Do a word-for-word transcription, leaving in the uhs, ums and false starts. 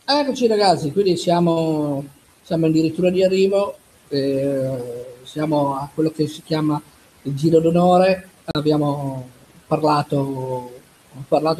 Eccoci ragazzi, quindi siamo, siamo addirittura di arrivo, eh, siamo a quello che si chiama il giro d'onore, abbiamo parlato, ho parlato